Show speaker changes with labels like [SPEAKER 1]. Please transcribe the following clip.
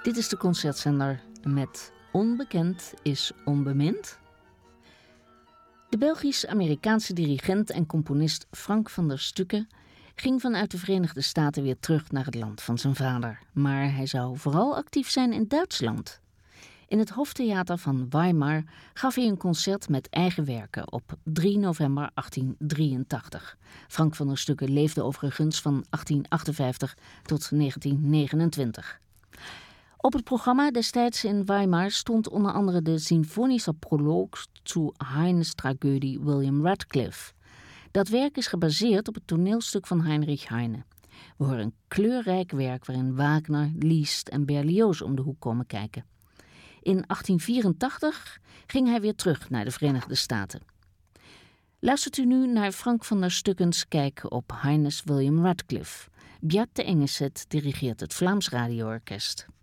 [SPEAKER 1] Dit is de Concertzender met Onbekend is onbemind. De Belgisch-Amerikaanse dirigent en componist Frank van der Stucken ging vanuit de Verenigde Staten weer terug naar het land van zijn vader. Maar hij zou vooral actief zijn in Duitsland. In het Hoftheater van Weimar gaf hij een concert met eigen werken op 3 november 1883. Frank van der Stucken leefde overigens van 1858 tot 1929. Op het programma destijds in Weimar stond onder andere de symfonische proloog zu Heine's tragödie William Radcliffe. Dat werk is gebaseerd op het toneelstuk van Heinrich Heine. We horen een kleurrijk werk waarin Wagner, Liszt en Berlioz om de hoek komen kijken. In 1884 ging hij weer terug naar de Verenigde Staten. Luistert u nu naar Frank van der Stuckens kijk op Heine's William Radcliffe. Bjart de Engeset dirigeert het Vlaams Radio Orkest.